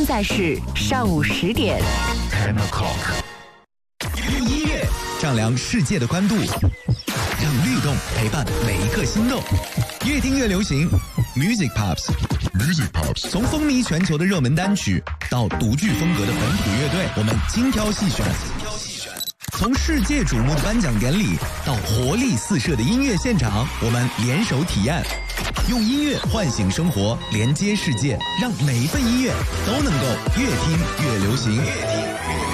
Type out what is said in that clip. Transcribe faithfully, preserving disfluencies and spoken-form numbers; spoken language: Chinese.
在是上午十点。 ten o'clock。 用音乐丈量世界的宽度，让律动陪伴每一颗心动。越听越流行 ，Music Pops。Music Pops， 从风靡全球的热门单曲到独具风格的本土乐队，我们精挑细选。从世界瞩目的颁奖典礼到活力四射的音乐现场，我们联手体验，用音乐唤醒生活，连接世界，让每一份音乐都能够越听越流行。越听越流行